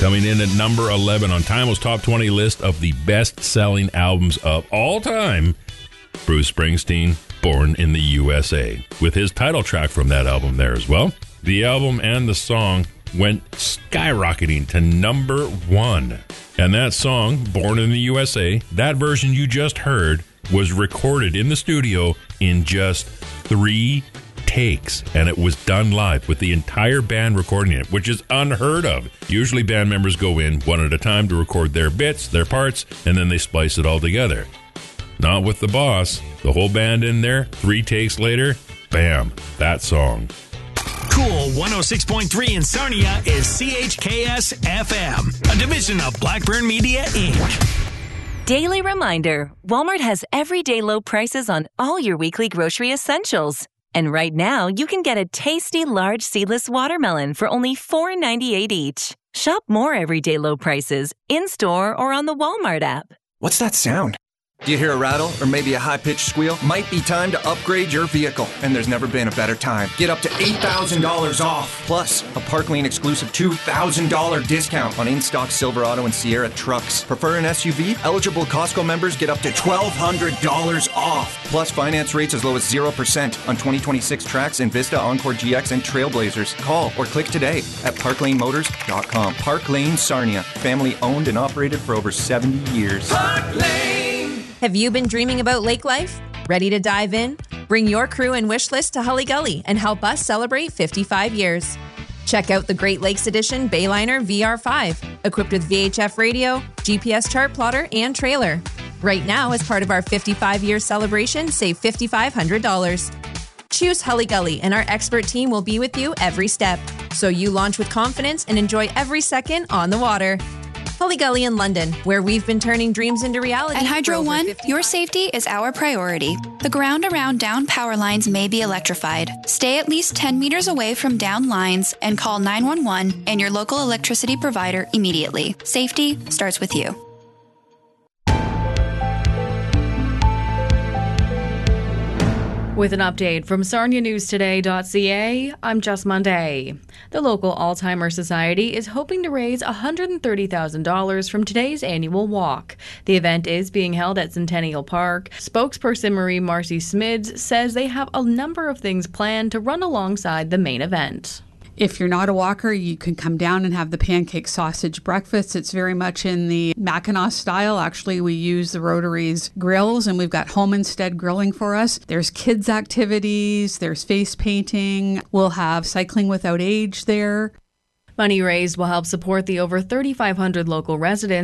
Coming in at number 11 on Time's Top 20 list of the best-selling albums of all time, Bruce Springsteen, Born in the USA, with his title track from that album there as well. The album and the song went skyrocketing to number 1. And that song, Born in the USA, that version you just heard, was recorded in the studio in just 3 takes, and it was done live with the entire band recording it, which is unheard of. Usually band members go in one at a time to record their bits, their parts, and then they splice it all together. Not with the boss. The whole band in there, 3 takes later, bam, that song. Cool 106.3 in Sarnia is CHKS FM, a division of Blackburn Media, Inc. Daily reminder, Walmart has everyday low prices on all your weekly grocery essentials. And right now, you can get a tasty large seedless watermelon for only $4.98 each. Shop more everyday low prices in-store or on the Walmart app. What's that sound? Do you hear a rattle or maybe a high-pitched squeal? Might be time to upgrade your vehicle, and there's never been a better time. Get up to $8,000 off, plus a Parklane exclusive $2,000 discount on in-stock Silverado and Sierra trucks. Prefer an SUV? Eligible Costco members get up to $1,200 off, plus finance rates as low as 0% on 2026 Trax, Envista, Encore GX, and Trailblazers. Call or click today at parklanemotors.com. Parklane Sarnia, family owned and operated for over 70 years. Parklane! Have you been dreaming about lake life? Ready to dive in? Bring your crew and wish list to Hully Gully and help us celebrate 55 years. Check out the Great Lakes Edition Bayliner VR5, equipped with VHF radio, GPS chart plotter, and trailer. Right now, as part of our 55-year celebration, save $5,500. Choose Hully Gully, and our expert team will be with you every step, so you launch with confidence and enjoy every second on the water. Hully Gully in London, where we've been turning dreams into reality. At Hydro One, your safety is our priority. The ground around down power lines may be electrified. Stay at least 10 meters away from down lines and call 911 and your local electricity provider immediately. Safety starts with you. With an update from SarniaNewsToday.ca, I'm Jess Monday. The local Alzheimer's Society is hoping to raise $130,000 from today's annual walk. The event is being held at Centennial Park. Spokesperson Marie Marcy Smids says they have a number of things planned to run alongside the main event. If you're not a walker, you can come down and have the pancake sausage breakfast. It's very much in the Mackinac style. Actually, we use the Rotary's grills, and we've got Home Instead grilling for us. There's kids' activities. There's face painting. We'll have cycling without age there. Money raised will help support the over 3,500 local residents